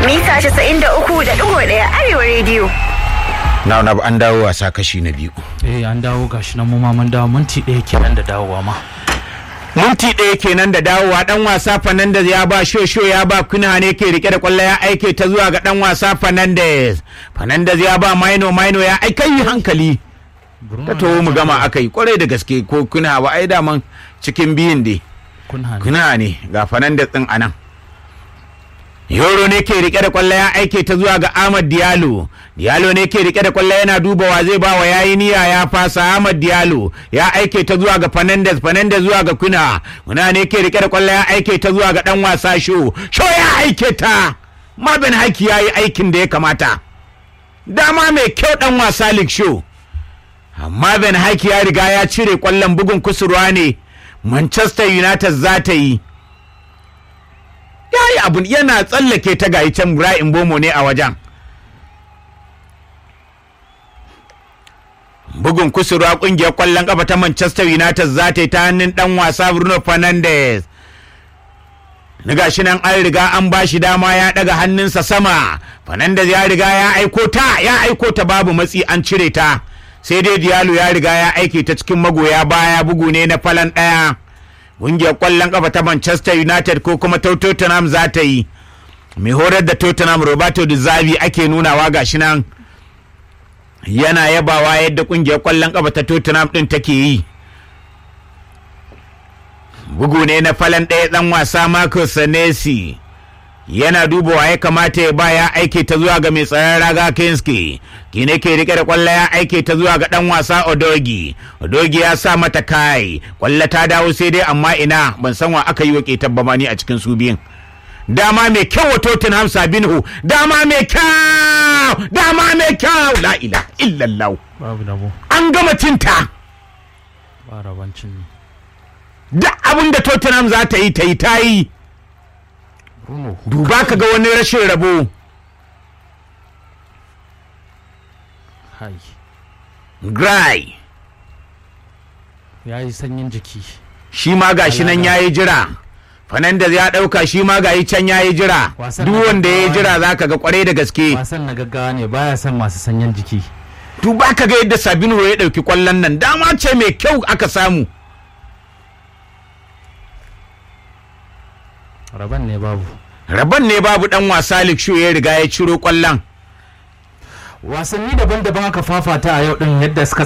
Mita 93.1 Arewa Radio. Na an dawo wasa kashi na biyu. An dawo gashi nan mu ma mun dawo minti ɗaya kenan da dawowa ma. Minti ɗaya kenan da dawowa dan wasa Fernandes ya ba Shosho ya ba Kunha ne ke rike da kwallo ya aike ta zuwa ga dan wasa Fernandes. Fernandes ya ba Maino ya aikai hankali. Ta taho mu gama akai kwarai da gaske ko Kunha ba ai daman cikin biyun dai. Kunha ne ga Fernandes din anan. Yoro ne ke rike da kwallo ya aike ta zuwa ga Ahmad Diallo. Diallo ne ke rike da kwallo yana dubawa zai ba wa yayi niyya ya fasa. Ahmad Diallo ya aike ta zuwa ga Fernandes zuwa ga Kunha ne ke rike da kwallo ya aike ta zuwa ga dan wasa Sho ya aike ta. Marvin Haki yayi aikin da ya kamata. Dama mai kyau dan wasa Luke Shaw. Amma Ben Haki ya riga ya cire kwallon, bugun kusurwa ne Manchester United za ta yi. Yayi abun yana tsallake ta gayi can Brian Bomo ne a wajen. Bugun kusurwa kungiyar kwallon kafa ta Manchester United za ta yi ta hannun dan wasa Bruno Fernandes. Ni gashi nan an riga an bashi dama ya daga hannunsa sama. Fernandes ya riga ya aiko ta babu matsi an cire ta. Sai dai Diallo ya riga ya aike ta cikin magoya baya, bugu ne na falan ɗaya. Ƙungiyar ƙwallon ƙafa ta Manchester United ko kuma Tottenham za ta yi. Mai horar da Tottenham Roberto De Zerbi ake nunawa gashi nan yana yabawa yadda ƙungiyar ƙwallon ƙafa ta Tottenham ɗin take yi. Bugu ne na falan ɗaya ɗan wasa Marco Senesi. Yana dubawa ya kamata ya ba ya aike ta zuwa ga mai tsaron raga Kinski. Kine ke rike da kwallo ya aike ta zuwa ga dan wasa Odogi ya sa mata kai, kwallo ta dawo sai dai amma ina ban san wa aka yi wa ketar bamani a cikin su biyun. Dama mai kyau wa Tottenham Sabinho, dama mai kyau la ilaha illallah. Babu dabo. An gama cinta. Ba rabancin ne. Da abin da Tottenham za ta yi ta yi. Duba ka ga wani rashin rabo. Gray ya yi sanyin jiki. Shi ma gashi nan ya yi jira. Fernandes ya ɗauka shi ma gayi can ya yi jira. Duk wanda ya yi jira za ka ga kwarai da gaske. Wasan na gaggawa ne, baya son masu sanyin jiki. Duba ka ga yadda Sabinho ya ɗauki kwallon nan, dama ce mai kyau aka samu. Rabon ne babu dan wasa Luke Shaw ya riga ya ciro kwallon. Wasanni daban-daban aka fafata a yau din yadda suka